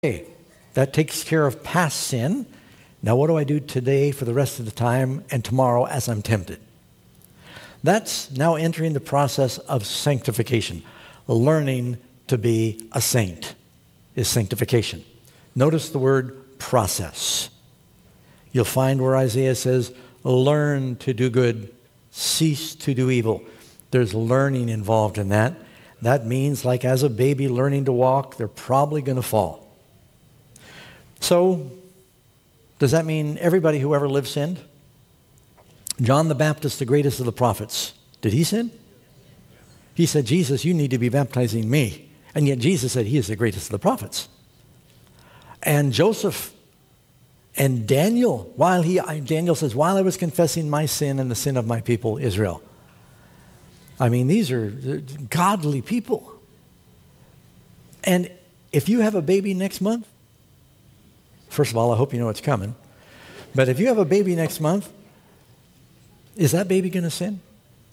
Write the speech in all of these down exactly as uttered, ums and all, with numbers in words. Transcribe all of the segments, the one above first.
Okay, that takes care of past sin. Now what do I do today for the rest of the time and tomorrow as I'm tempted? That's now entering the process of sanctification. Learning to be a saint is sanctification. Notice the word process. You'll find where Isaiah says, learn to do good, cease to do evil. There's learning involved in that. That means, like as a baby learning to walk, they're probably going to fall. So, does that mean everybody who ever lived sinned? John the Baptist, the greatest of the prophets, did he sin? He said, Jesus, you need to be baptizing me. And yet Jesus said he is the greatest of the prophets. And Joseph and Daniel, while he, Daniel says, while I was confessing my sin and the sin of my people, Israel. I mean, these are godly people. And if you have a baby next month, first of all, I hope you know it's coming. But if you have a baby next month, is that baby going to sin?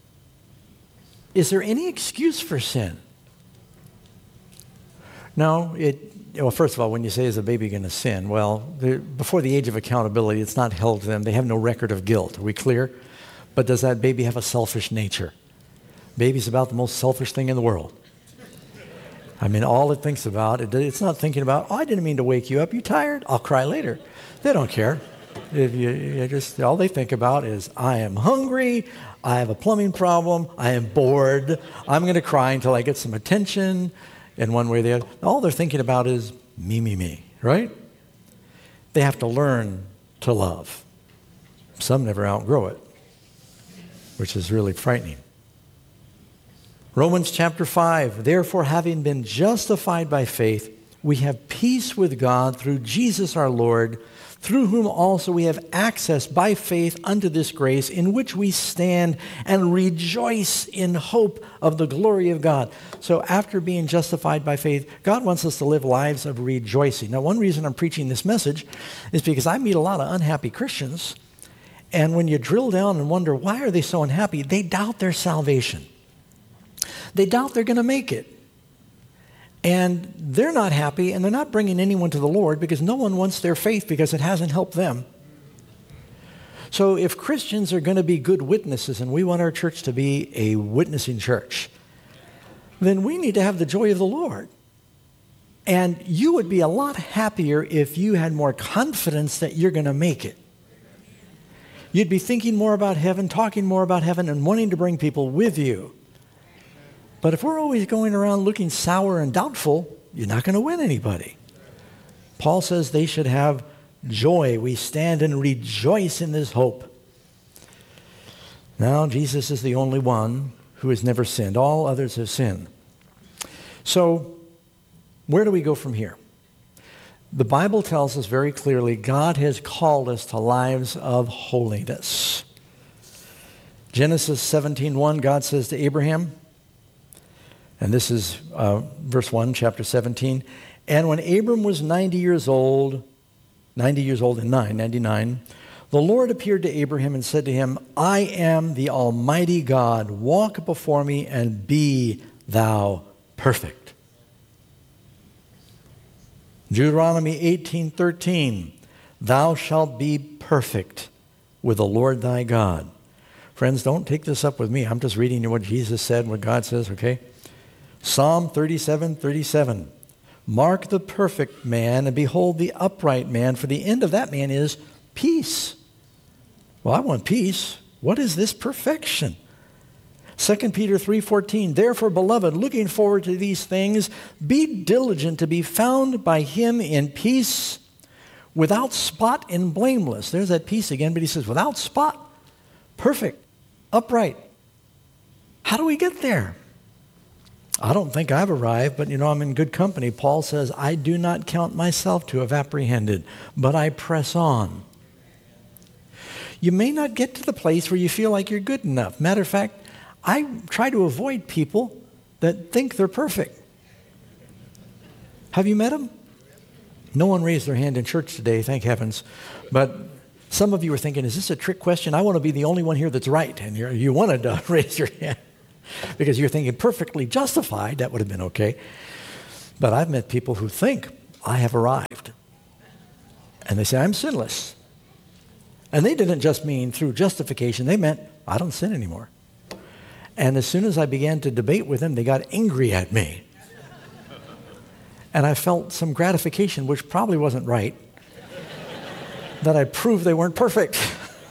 Is there any excuse for sin? No, it, well, first of all, when you say, is a baby going to sin? Well, before the age of accountability, it's not held to them. They have no record of guilt. Are we clear? But does that baby have a selfish nature? Baby's about the most selfish thing in the world. I mean, all it thinks about, it, it's not thinking about, oh, I didn't mean to wake you up. You tired? I'll cry later. They don't care. If you, you just, all they think about is, I am hungry, I have a plumbing problem, I am bored, I'm going to cry until I get some attention in one way or the other. All they're thinking about is me, me, me, right? They have to learn to love. Some never outgrow it, which is really frightening. Romans chapter five, therefore having been justified by faith, we have peace with God through Jesus our Lord, through whom also we have access by faith unto this grace in which we stand and rejoice in hope of the glory of God. So after being justified by faith, God wants us to live lives of rejoicing. Now, one reason I'm preaching this message is because I meet a lot of unhappy Christians, and when you drill down and wonder, why are they so unhappy? They doubt their salvation. They doubt they're going to make it. And they're not happy, and they're not bringing anyone to the Lord because no one wants their faith because it hasn't helped them. So if Christians are going to be good witnesses, and we want our church to be a witnessing church, then we need to have the joy of the Lord. And you would be a lot happier if you had more confidence that you're going to make it. You'd be thinking more about heaven, talking more about heaven, and wanting to bring people with you. But if we're always going around looking sour and doubtful, you're not going to win anybody. Paul says they should have joy. We stand and rejoice in this hope. Now, Jesus is the only one who has never sinned. All others have sinned. So, where do we go from here? The Bible tells us very clearly God has called us to lives of holiness. Genesis seventeen one, God says to Abraham, and this is uh, verse one, chapter seventeen. And when Abram was ninety years old, ninety years old and nine, ninety-nine, the Lord appeared to Abraham and said to him, I am the Almighty God. Walk before me and be thou perfect. Deuteronomy eighteen thirteen, thou shalt be perfect with the Lord thy God. Friends, don't take this up with me. I'm just reading you what Jesus said, what God says, okay? Psalm thirty-seven thirty-seven. Mark the perfect man and behold the upright man, for the end of that man is peace. Well, I want peace. What is this perfection? Second Peter three fourteen. Therefore, beloved, looking forward to these things, be diligent to be found by him in peace, without spot and blameless. There's that peace again, but he says without spot, perfect, upright. How do we get there? I don't think I've arrived, but you know, I'm in good company. Paul says, I do not count myself to have apprehended, but I press on. You may not get to the place where you feel like you're good enough. Matter of fact, I try to avoid people that think they're perfect. Have you met them? No one raised their hand in church today, thank heavens. But some of you are thinking, is this a trick question? I want to be the only one here that's right. And you're, you wanted to raise your hand. Because you're thinking perfectly justified, that would have been okay. But I've met people who think, I have arrived. And they say, I'm sinless. And they didn't just mean through justification. They meant, I don't sin anymore. And as soon as I began to debate with them, they got angry at me. And I felt some gratification, which probably wasn't right, that I proved they weren't perfect.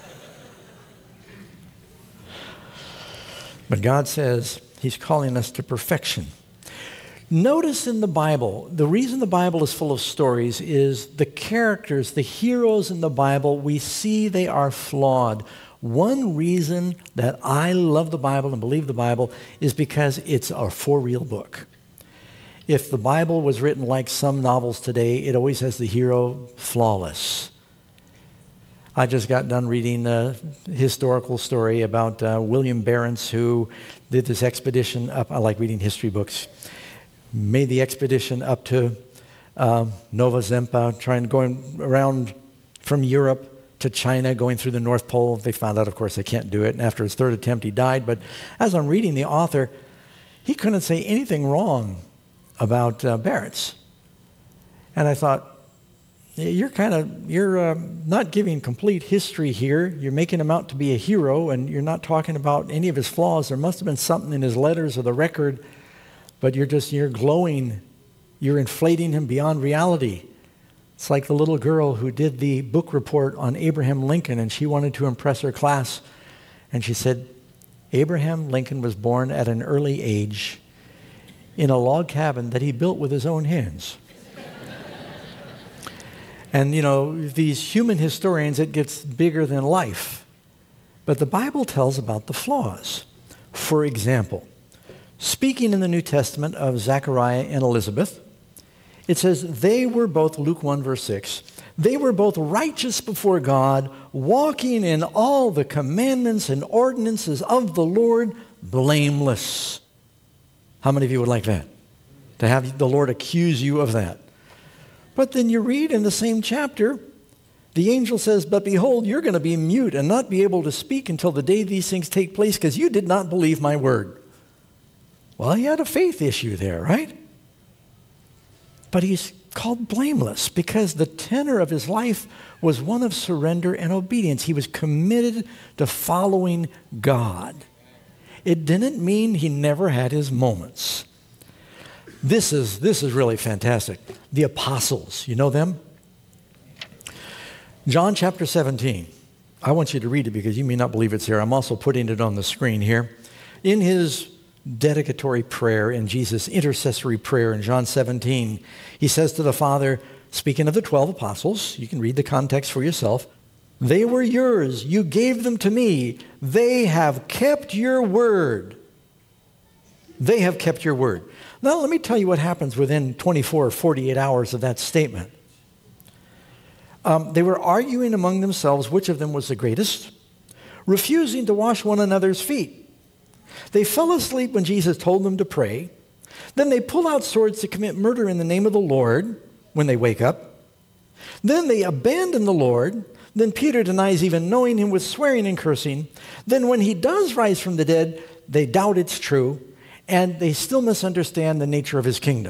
But God says he's calling us to perfection. Notice in the Bible, the reason the Bible is full of stories is the characters, the heroes in the Bible, we see they are flawed. One reason that I love the Bible and believe the Bible is because it's a for-real book. If the Bible was written like some novels today, it always has the hero flawless. I just got done reading a historical story about uh, William Barents, who did this expedition up. I like reading history books. Made the expedition up to uh, Nova Zembla, trying going around from Europe to China, going through the North Pole. They found out, of course, they can't do it. And after his third attempt, he died. But as I'm reading the author, he couldn't say anything wrong about uh, Barents. And I thought, you're kind of, you're uh, not giving complete history here. You're making him out to be a hero, and you're not talking about any of his flaws. There must have been something in his letters or the record, but you're just, you're glowing. You're inflating him beyond reality. It's like the little girl who did the book report on Abraham Lincoln, and she wanted to impress her class. And she said, Abraham Lincoln was born at an early age in a log cabin that he built with his own hands. And, you know, these human historians, it gets bigger than life. But the Bible tells about the flaws. For example, speaking in the New Testament of Zechariah and Elizabeth, it says, they were both, Luke one, verse six, they were both righteous before God, walking in all the commandments and ordinances of the Lord, blameless. How many of you would like that? To have the Lord accuse you of that? But then you read in the same chapter, the angel says, but behold, you're going to be mute and not be able to speak until the day these things take place because you did not believe my word. Well, he had a faith issue there, right? But he's called blameless because the tenor of his life was one of surrender and obedience. He was committed to following God. It didn't mean he never had his moments. This is, this is really fantastic. The apostles, you know them? John chapter seventeen. I want you to read it because you may not believe it's here. I'm also putting it on the screen here. In his dedicatory prayer, in Jesus' intercessory prayer in John seventeen, he says to the Father, speaking of the twelve apostles, you can read the context for yourself, they were yours. You gave them to me. They have kept your word. They have kept your word. Now, let me tell you what happens within twenty-four or forty-eight hours of that statement. Um, they were arguing among themselves which of them was the greatest, refusing to wash one another's feet. They fell asleep when Jesus told them to pray. Then they pull out swords to commit murder in the name of the Lord when they wake up. Then they abandon the Lord. Then Peter denies even knowing him with swearing and cursing. Then when he does rise from the dead, they doubt it's true. And they still misunderstand the nature of his kingdom.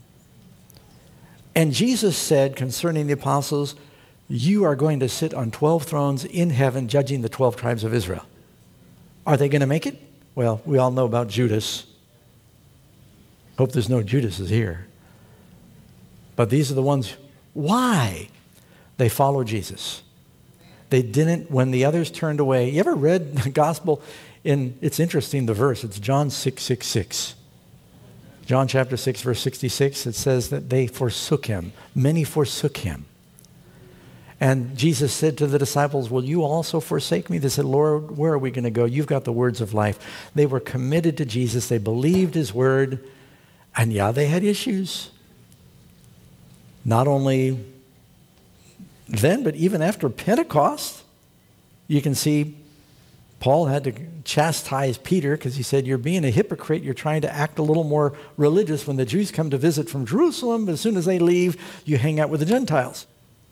And Jesus said concerning the apostles, you are going to sit on twelve thrones in heaven judging the twelve tribes of Israel. Are they going to make it? Well, we all know about Judas. Hope there's no Judases here. But these are the ones, why? They followed Jesus. They didn't, when the others turned away. You ever read the gospel? In, it's interesting, the verse. It's John six six six. John chapter six, verse sixty-six. It says that they forsook him. Many forsook him. And Jesus said to the disciples, will you also forsake me? They said, Lord, where are we going to go? You've got the words of life. They were committed to Jesus. They believed his word. And yeah, they had issues. Not only then, but even after Pentecost, you can see Paul had to chastise Peter because he said, you're being a hypocrite. You're trying to act a little more religious when the Jews come to visit from Jerusalem. But as soon as they leave, you hang out with the Gentiles.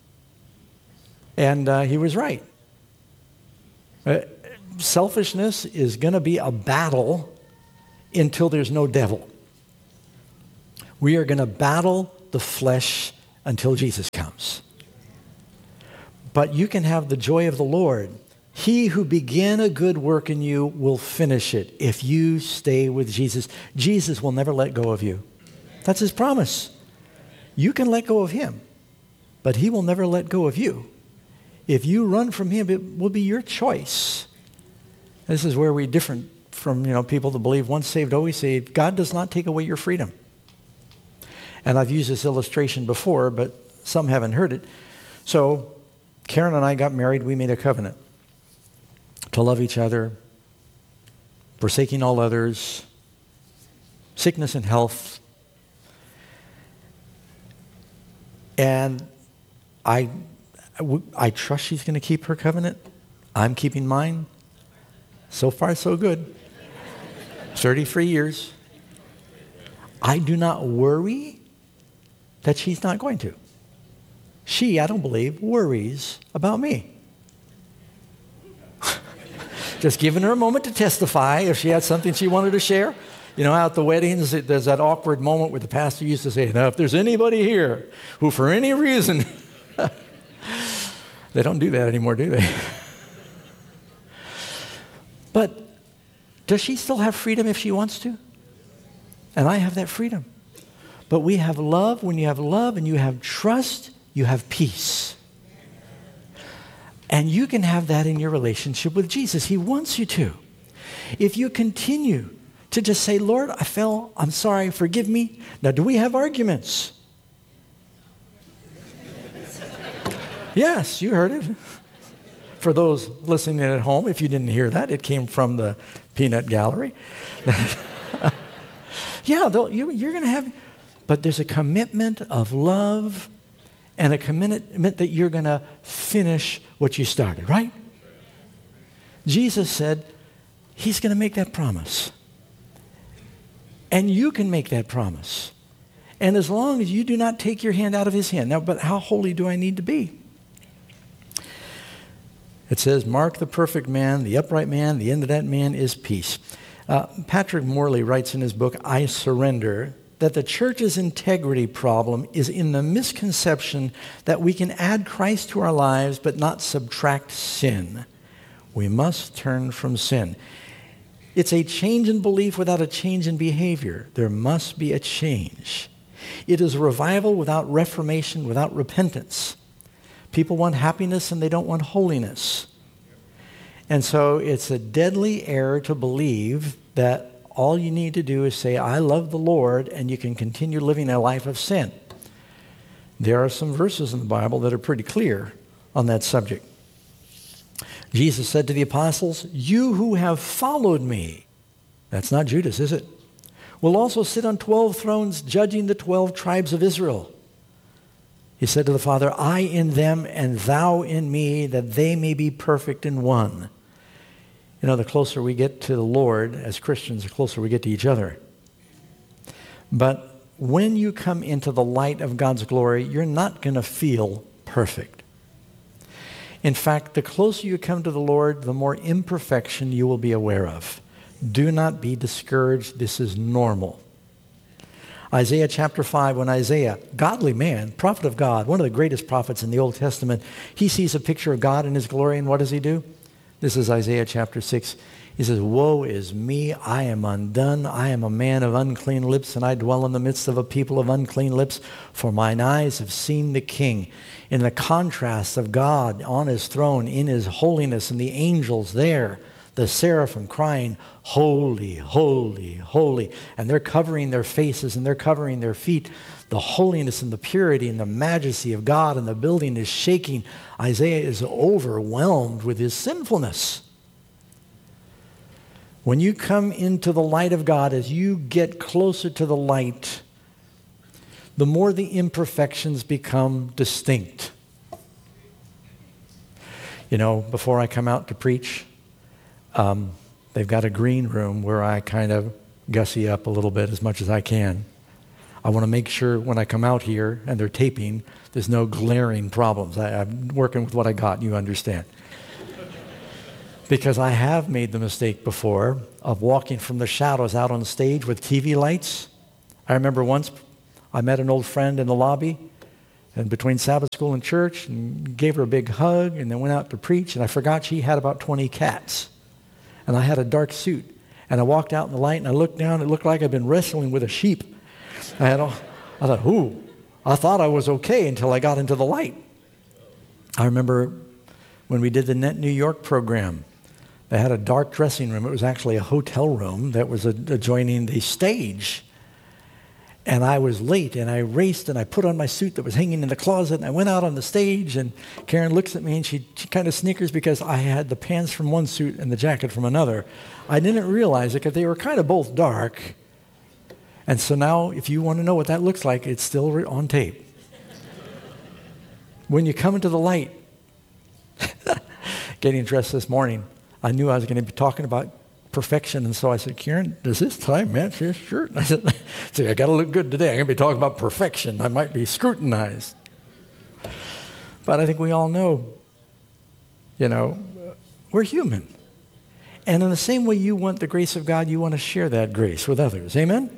And uh, he was right. Uh, selfishness is going to be a battle until there's no devil. We are going to battle the flesh until Jesus comes. But you can have the joy of the Lord. He who began a good work in you will finish it if you stay with Jesus. Jesus will never let go of you. That's his promise. You can let go of him, but he will never let go of you. If you run from him, it will be your choice. This is where we're different from, you know, people that believe once saved, always saved. God does not take away your freedom. And I've used this illustration before, but some haven't heard it. So Karen and I got married. We made a covenant to love each other, forsaking all others, sickness and health. And I, I trust she's going to keep her covenant. I'm keeping mine. So far, so good. thirty-three years. I do not worry that she's not going to. She, I don't believe, worries about me. Just giving her a moment to testify if she had something she wanted to share. You know, at the weddings, there's that awkward moment where the pastor used to say, now, if there's anybody here who for any reason, they don't do that anymore, do they? But does she still have freedom if she wants to? And I have that freedom. But we have love. When you have love and you have trust, you have peace. And you can have that in your relationship with Jesus. He wants you to. If you continue to just say, Lord, I fell, I'm sorry, forgive me. Now, do we have arguments? Yes, you heard it. For those listening at home, if you didn't hear that, it came from the peanut gallery. Yeah, you, you're going to have, but there's a commitment of love and a commitment that you're going to finish what you started, right? Jesus said he's going to make that promise. And you can make that promise. And as long as you do not take your hand out of his hand. Now, but how holy do I need to be? It says, mark the perfect man, the upright man, the end of that man is peace. Uh, Patrick Morley writes in his book, I Surrender, that the church's integrity problem is in the misconception that we can add Christ to our lives but not subtract sin. We must turn from sin. It's a change in belief without a change in behavior. There must be a change. It is revival without reformation, without repentance. People want happiness and they don't want holiness. And so it's a deadly error to believe that all you need to do is say, I love the Lord, and you can continue living a life of sin. There are some verses in the Bible that are pretty clear on that subject. Jesus said to the apostles, you who have followed me, that's not Judas, is it? Will also sit on twelve thrones judging the twelve tribes of Israel. He said to the Father, I in them and thou in me, that they may be perfect in one. You know, the closer we get to the Lord as Christians, the closer we get to each other. But when you come into the light of God's glory, you're not going to feel perfect. In fact, the closer you come to the Lord, the more imperfection you will be aware of. Do not be discouraged. This is normal. Isaiah chapter five, when Isaiah, godly man, prophet of God, one of the greatest prophets in the Old Testament, he sees a picture of God in his glory, and what does he do? This is Isaiah chapter six. He says, woe is me, I am undone. I am a man of unclean lips, and I dwell in the midst of a people of unclean lips, for mine eyes have seen the King. In the contrast of God on his throne, in his holiness, and the angels there, the seraphim crying, holy, holy, holy. And they're covering their faces and they're covering their feet. The holiness and the purity and the majesty of God, and the building is shaking. Isaiah is overwhelmed with his sinfulness. When you come into the light of God, as you get closer to the light, the more the imperfections become distinct. You know, before I come out to preach, um, they've got a green room where I kind of gussy up a little bit as much as I can. I want to make sure when I come out here and they're taping, there's no glaring problems. I, I'm working with what I got, you understand. Because I have made the mistake before of walking from the shadows out on stage with T V lights. I remember once I met an old friend in the lobby, and between Sabbath school and church, and gave her a big hug, and then went out to preach, and I forgot she had about twenty cats. And I had a dark suit, and I walked out in the light, and I looked down, it looked like I'd been wrestling with a sheep. I had all, I thought, ooh, I thought I was okay until I got into the light. I remember when we did the Net New York program, they had a dark dressing room. It was actually a hotel room that was adjoining the stage. And I was late, and I raced, and I put on my suit that was hanging in the closet, and I went out on the stage, and Karen looks at me, and she, she kind of snickers because I had the pants from one suit and the jacket from another. I didn't realize it because they were kind of both dark. And so now, if you want to know what that looks like, it's still on tape. When you come into the light, getting dressed this morning, I knew I was going to be talking about perfection, and so I said, Karen, does this tie match this shirt? And I said, see, I got to look good today. I'm going to be talking about perfection. I might be scrutinized. But I think we all know, you know, we're human. And in the same way you want the grace of God, you want to share that grace with others. Amen?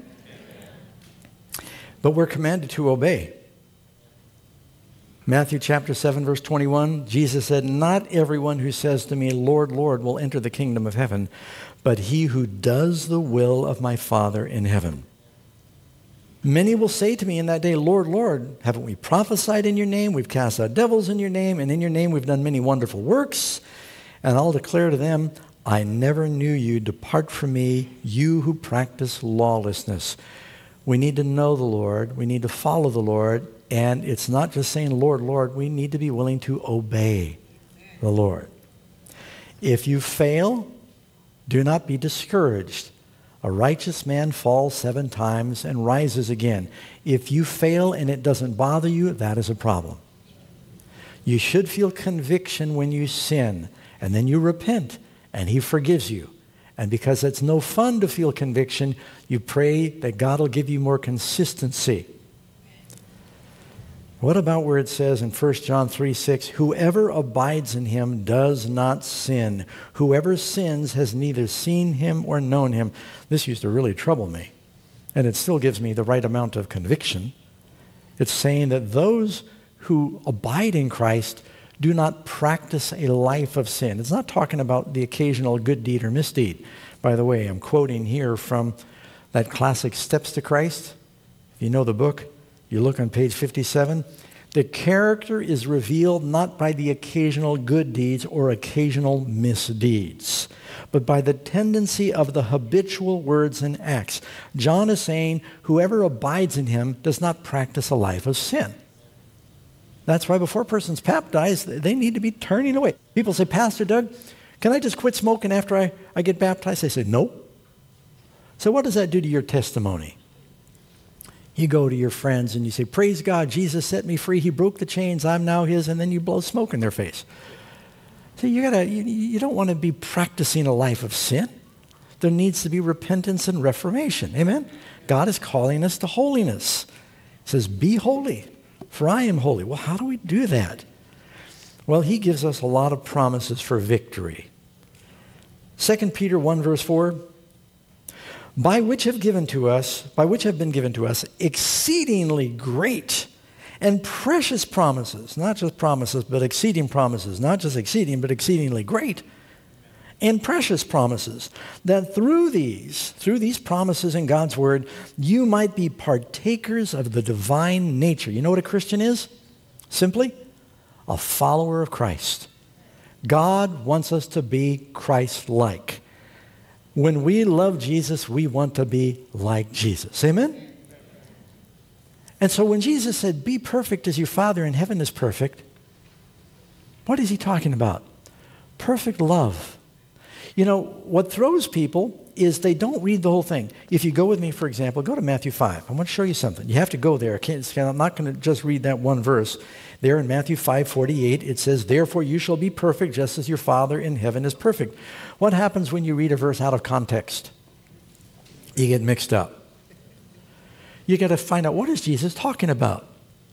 But we're commanded to obey. Matthew chapter seven, verse twenty-one, Jesus said, not everyone who says to me, Lord, Lord, will enter the kingdom of heaven, but he who does the will of my Father in heaven. Many will say to me in that day, Lord, Lord, haven't we prophesied in your name? We've cast out devils in your name, and in your name we've done many wonderful works. And I'll declare to them, I never knew you. Depart from me, you who practice lawlessness. We need to know the Lord. We need to follow the Lord. And it's not just saying, Lord, Lord. We need to be willing to obey the Lord. If you fail, do not be discouraged. A righteous man falls seven times and rises again. If you fail and it doesn't bother you, that is a problem. You should feel conviction when you sin, and then you repent, and he forgives you. And because it's no fun to feel conviction, you pray that God will give you more consistency. What about where it says in First John three six, whoever abides in him does not sin. Whoever sins has neither seen him or known him. This used to really trouble me, and it still gives me the right amount of conviction. It's saying that those who abide in Christ do not practice a life of sin. It's not talking about the occasional good deed or misdeed. By the way, I'm quoting here from that classic Steps to Christ. If you know the book, you look on page fifty-seven. The character is revealed not by the occasional good deeds or occasional misdeeds, but by the tendency of the habitual words and acts. John is saying whoever abides in him does not practice a life of sin. That's why before a person's baptized, they need to be turning away. People say, Pastor Doug, can I just quit smoking after I, I get baptized? They say, no. So what does that do to your testimony? You go to your friends and you say, praise God, Jesus set me free. He broke the chains. I'm now his. And then you blow smoke in their face. So you gotta, you, you don't want to be practicing a life of sin. There needs to be repentance and reformation. Amen? God is calling us to holiness. He says, be holy, for I am holy. Well, how do we do that? Well, he gives us a lot of promises for victory. Second Peter one, verse four, by which have given to us, by which have been given to us exceedingly great and precious promises, not just promises, but exceeding promises, not just exceeding, but exceedingly great and precious promises, that through these, through these promises in God's word, you might be partakers of the divine nature. You know what a Christian is? Simply, a follower of Christ. God wants us to be Christ-like. When we love Jesus, we want to be like Jesus. Amen? And so when Jesus said, be perfect as your Father in heaven is perfect, what is he talking about? Perfect love. You know, what throws people is they don't read the whole thing. If you go with me, for example, go to Matthew five. I want to show you something. You have to go there. I can't, I'm not going to just read that one verse. There in Matthew five forty-eight, it says, therefore you shall be perfect just as your Father in heaven is perfect. What happens when you read a verse out of context? You get mixed up. You got to find out, what is Jesus talking about?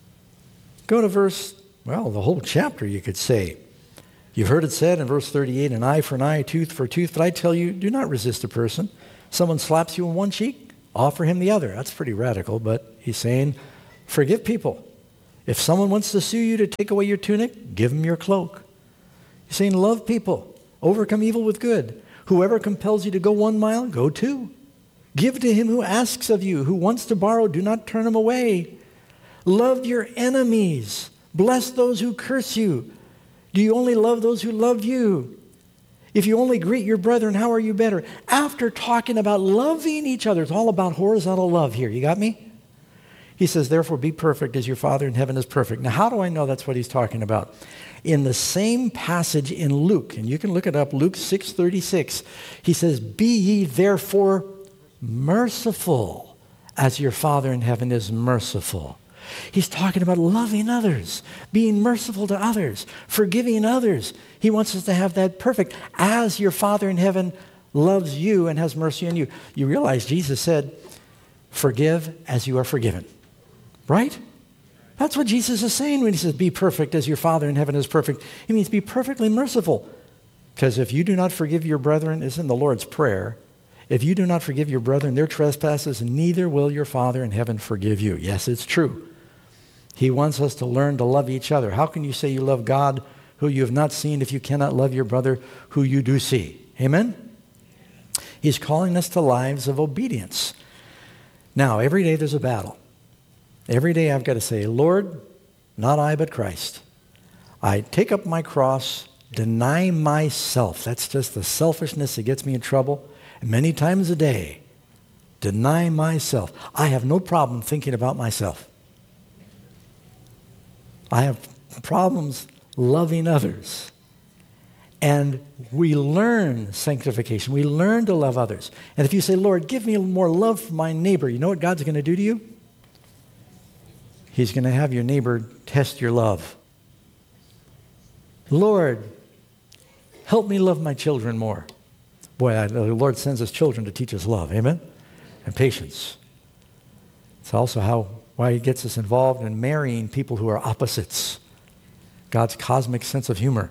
Go to verse, well, the whole chapter you could say. You've heard it said in verse thirty-eight, an eye for an eye, a tooth for a tooth. But I tell you, do not resist a person. Someone slaps you on one cheek, offer him the other. That's pretty radical, but he's saying, forgive people. If someone wants to sue you to take away your tunic, give them your cloak. He's saying, love people. Overcome evil with good. Whoever compels you to go one mile, go two. Give to him who asks of you. Who wants to borrow, do not turn him away. Love your enemies. Bless those who curse you. Do you only love those who love you? If you only greet your brethren, how are you better? After talking about loving each other, it's all about horizontal love here. You got me? He says, therefore be perfect as your Father in heaven is perfect. Now, how do I know that's what he's talking about? In the same passage in Luke, and you can look it up, Luke six thirty-six, he says, be ye therefore merciful as your Father in heaven is merciful. He's talking about loving others, being merciful to others, forgiving others. He wants us to have that perfect as your Father in heaven loves you and has mercy on you. You realize Jesus said, forgive as you are forgiven. Right? That's what Jesus is saying when he says, be perfect as your Father in heaven is perfect. He means be perfectly merciful. Because if you do not forgive your brethren, it's in the Lord's Prayer, if you do not forgive your brethren their trespasses, neither will your Father in heaven forgive you. Yes, it's true. He wants us to learn to love each other. How can you say you love God who you have not seen if you cannot love your brother who you do see? Amen? He's calling us to lives of obedience. Now, every day there's a battle. Every day I've got to say, Lord, not I, but Christ. I take up my cross, deny myself. That's just the selfishness that gets me in trouble. And many times a day, deny myself. I have no problem thinking about myself. I have problems loving others. And we learn sanctification. We learn to love others. And if you say, Lord, give me more love for my neighbor, you know what God's going to do to you? He's going to have your neighbor test your love. Lord, help me love my children more. Boy, I, the Lord sends us children to teach us love. Amen? And patience. It's also how why he gets us involved in marrying people who are opposites. God's cosmic sense of humor.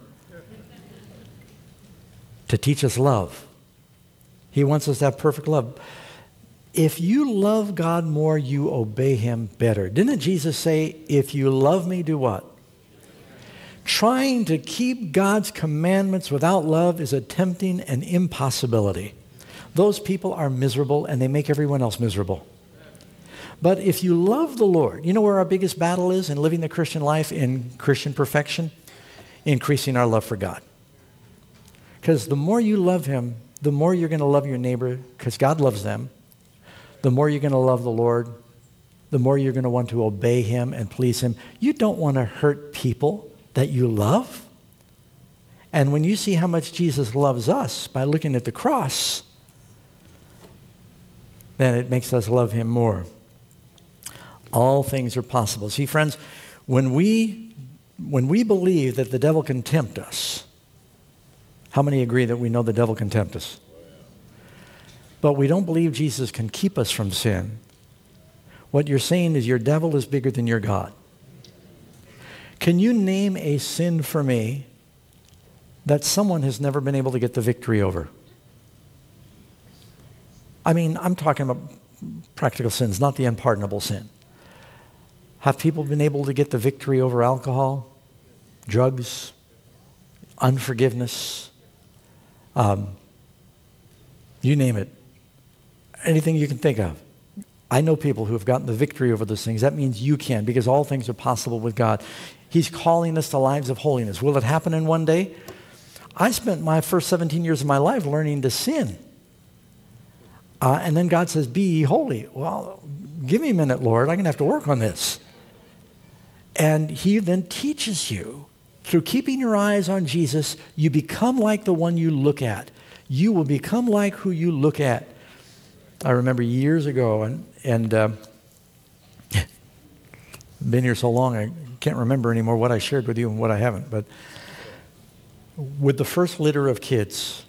To teach us love. He wants us to have perfect love. If you love God more, you obey him better. Didn't Jesus say, if you love me, do what? Trying to keep God's commandments without love is attempting an impossibility. Those people are miserable and they make everyone else miserable. But if you love the Lord, you know where our biggest battle is in living the Christian life, in Christian perfection? Increasing our love for God. Because the more you love him, the more you're going to love your neighbor, because God loves them. The more you're going to love the Lord, the more you're going to want to obey him and please him. You don't want to hurt people that you love. And when you see how much Jesus loves us by looking at the cross, then it makes us love him more. All things are possible. See, friends, when we when we believe that the devil can tempt us, how many agree that we know the devil can tempt us? But we don't believe Jesus can keep us from sin. What you're saying is your devil is bigger than your God. Can you name a sin for me that someone has never been able to get the victory over? I mean, I'm talking about practical sins, not the unpardonable sin. Have people been able to get the victory over alcohol, drugs, unforgiveness? Um, you name it. Anything you can think of. I know people who have gotten the victory over those things. That means you can, because all things are possible with God. He's calling us to lives of holiness. Will it happen in one day? I spent my first seventeen years of my life learning to sin. Uh, and then God says, be ye holy. Well, give me a minute, Lord. I'm going to have to work on this. And he then teaches you, through keeping your eyes on Jesus, you become like the one you look at. You will become like who you look at. I remember years ago, and, and uh, been here so long, I can't remember anymore what I shared with you and what I haven't. But with the first litter of kids,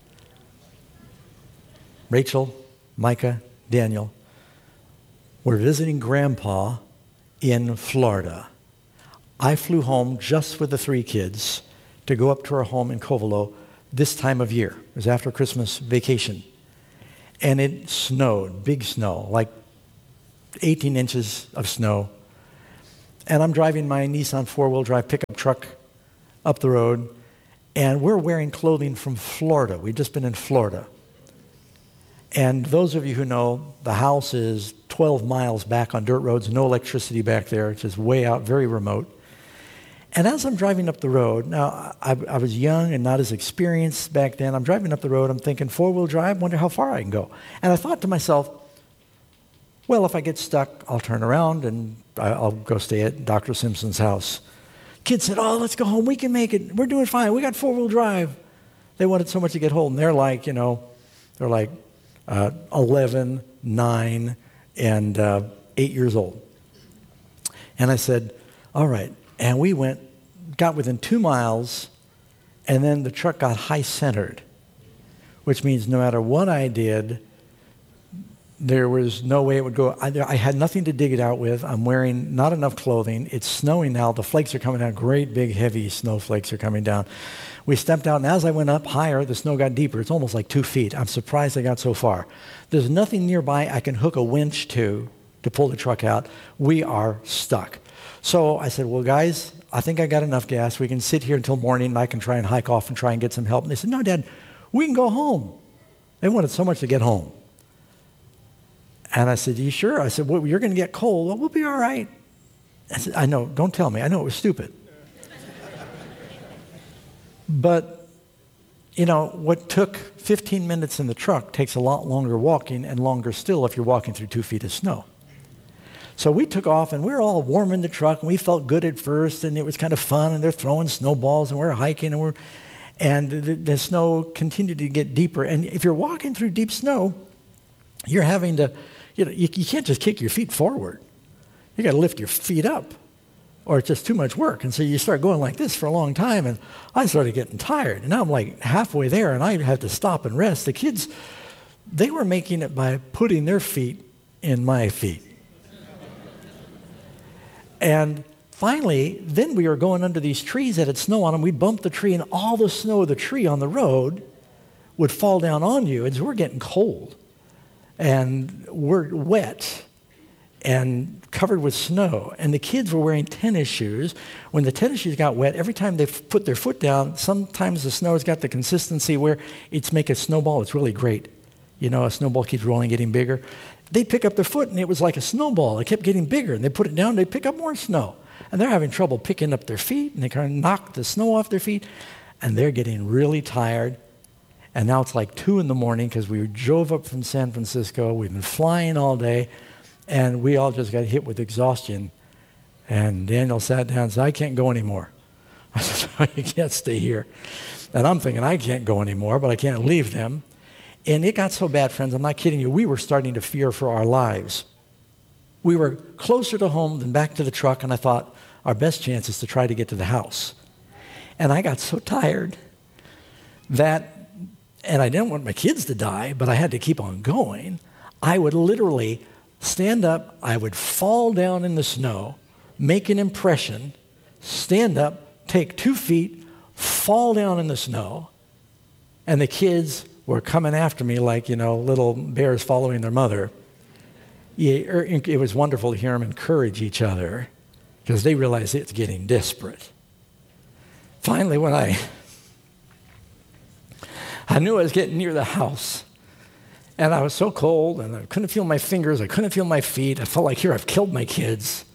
Rachel, Micah, Daniel, were visiting Grandpa in Florida. I flew home just with the three kids to go up to our home in Covelo this time of year. It was after Christmas vacation. And it snowed, big snow, like eighteen inches of snow. and I'm driving my Nissan four-wheel drive pickup truck up the road, and we're wearing clothing from Florida. We've just been in Florida. And those of you who know, the house is twelve miles back on dirt roads, no electricity back there, it's just way out, very remote. And as I'm driving up the road, now I, I was young and not as experienced back then. I'm driving up the road, I'm thinking four-wheel drive, wonder how far I can go. And I thought to myself, well, if I get stuck, I'll turn around and I'll go stay at Doctor Simpson's house. Kids said, oh, let's go home. We can make it. We're doing fine. We got four-wheel drive. They wanted so much to get home. They're like, you know, they're like uh, eleven, nine, and uh, eight years old. And I said, all right. And we went, got within two miles, and then the truck got high-centered, which means no matter what I did, there was no way it would go. I, I had nothing to dig it out with. I'm wearing not enough clothing. It's snowing now. The flakes are coming down. Great big heavy snowflakes are coming down. We stepped out, and as I went up higher, the snow got deeper. It's almost like two feet. I'm surprised I got so far. There's nothing nearby I can hook a winch to to pull the truck out. We are stuck. So I said, well, guys, I think I got enough gas. We can sit here until morning, and I can try and hike off and try and get some help. And they said, no, Dad, we can go home. They wanted so much to get home. And I said, you sure? I said, well, you're going to get cold. Well, we'll be all right. I said, I know, don't tell me. I know it was stupid. But, you know, what took fifteen minutes in the truck takes a lot longer walking and longer still if you're walking through two feet of snow. So we took off, and we were all warm in the truck, and we felt good at first, and it was kind of fun, and they're throwing snowballs, and we're hiking, and we're, and the, the snow continued to get deeper. And if you're walking through deep snow, you're having to, you know, you, you can't just kick your feet forward. You got to lift your feet up, or it's just too much work. And so you start going like this for a long time, and I started getting tired. And now I'm like halfway there, and I had to stop and rest. The kids, they were making it by putting their feet in my feet. And finally, then we were going under these trees that had snow on them. We'd bump the tree, and all the snow of the tree on the road would fall down on you. And so we're getting cold, and we're wet and covered with snow. And the kids were wearing tennis shoes. When the tennis shoes got wet, every time they put their foot down, sometimes the snow has got the consistency where it's make a snowball. It's really great. You know, a snowball keeps rolling, getting bigger. They'd pick up their foot, and it was like a snowball. It kept getting bigger, and they put it down, they'd pick up more snow. And they're having trouble picking up their feet, and they kind of knock the snow off their feet, and they're getting really tired. And now it's like two in the morning because we drove up from San Francisco. We've been flying all day, and we all just got hit with exhaustion. And Daniel sat down and said, I can't go anymore. I said, no, you can't stay here. And I'm thinking, I can't go anymore, but I can't leave them. And it got so bad, friends, I'm not kidding you, we were starting to fear for our lives. We were closer to home than back to the truck, and I thought our best chance is to try to get to the house. And I got so tired that, and I didn't want my kids to die, but I had to keep on going. I would literally stand up, I would fall down in the snow, make an impression, stand up, take two feet, fall down in the snow, and the kids were coming after me like, you know, little bears following their mother. It was wonderful to hear them encourage each other because they realized it's getting desperate. Finally, when I, I knew I was getting near the house, and I was so cold, and I couldn't feel my fingers, I couldn't feel my feet. I felt like, here, I've killed my kids.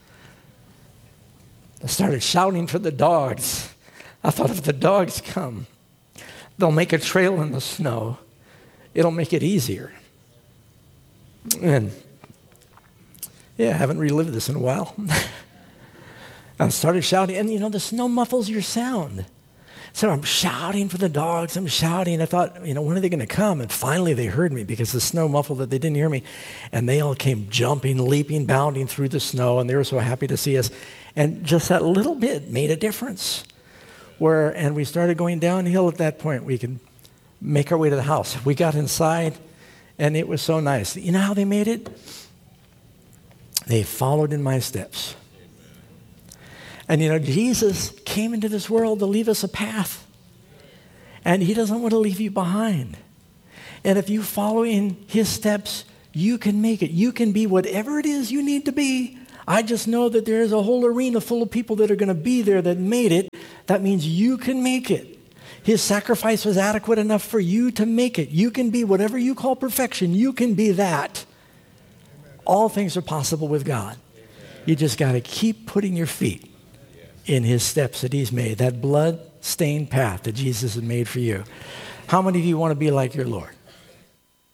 I started shouting for the dogs. I thought, if the dogs come, they'll make a trail in the snow. It'll make it easier. And yeah, I haven't relived this in a while. I started shouting, and you know, the snow muffles your sound. So I'm shouting for the dogs, I'm shouting. I thought, you know, when are they going to come? And finally they heard me because the snow muffled that they didn't hear me. And they all came jumping, leaping, bounding through the snow, and they were so happy to see us. And just that little bit made a difference. Where, and we started going downhill at that point. We could make our way to the house. We got inside, and it was so nice. You know how they made it? They followed in my steps. And you know, Jesus came into this world to leave us a path. And he doesn't want to leave you behind. And if you follow in his steps, you can make it. You can be whatever it is you need to be. I just know that there is a whole arena full of people that are going to be there that made it. That means you can make it. His sacrifice was adequate enough for you to make it. You can be whatever you call perfection. You can be that. All things are possible with God. You just got to keep putting your feet in his steps that he's made, that blood-stained path that Jesus has made for you. How many of you want to be like your Lord?